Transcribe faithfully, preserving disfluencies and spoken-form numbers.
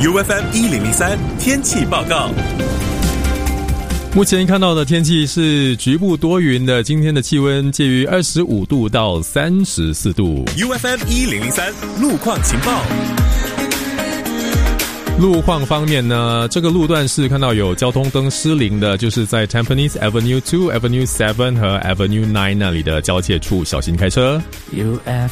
U F M 一零零三天气报告。 目前看到的天气是局部多云的，今天的气温介于二十五度到三十四度。 U F M 一零零三路况情报。 路况方面呢，这个路段是看到有交通灯失灵的，就是在 Tampines Avenue 二、Avenue 七和 Avenue 九那里的交界处，小心开车。 U F